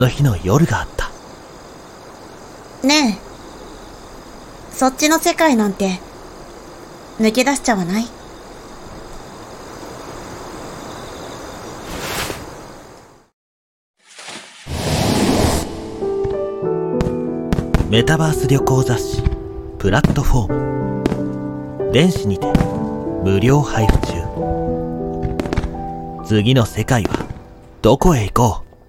の日の夜があった。 ねえ、そっちの世界なんて抜け出しちゃわない？ メタバース旅行雑誌プラットフォーム、電子にて無料配布中。次の世界はどこへ行こう。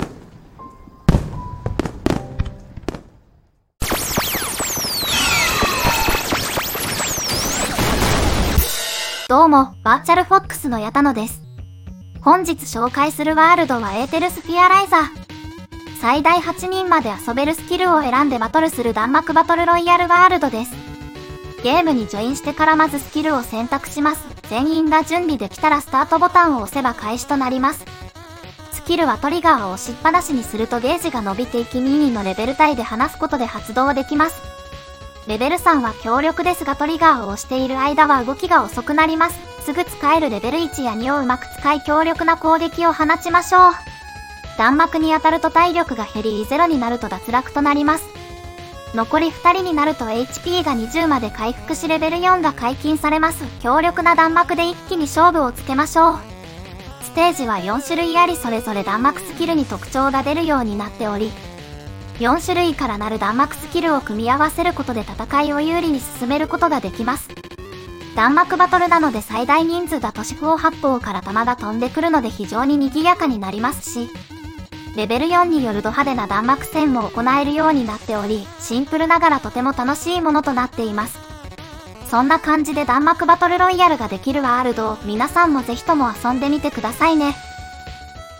どうも、バーチャルフォックスの矢田野です。本日紹介するワールドはエーテルスフィアライザー。最大8人まで遊べるスキルを選んでバトルする弾幕バトルロイヤルワールドです。ゲームにジョインしてからまずスキルを選択します。全員が準備できたらスタートボタンを押せば開始となります。スキルはトリガーを押しっぱなしにするとゲージが伸びていき任意のレベル帯で離すことで発動できます。レベル3は強力ですがトリガーを押している間は動きが遅くなります。すぐ使えるレベル1や2をうまく使い強力な攻撃を放ちましょう。弾幕に当たると体力が減り0になると脱落となります。残り2人になると HP が20まで回復しレベル4が解禁されます。強力な弾幕で一気に勝負をつけましょう。ステージは4種類ありそれぞれ弾幕スキルに特徴が出るようになっており、4種類からなる弾幕スキルを組み合わせることで戦いを有利に進めることができます。弾幕バトルなので最大人数だと四方八方から弾が飛んでくるので非常に賑やかになりますし、レベル4によるド派手な弾幕戦も行えるようになっており、シンプルながらとても楽しいものとなっています。そんな感じで弾幕バトルロイヤルができるワールドを皆さんもぜひとも遊んでみてくださいね。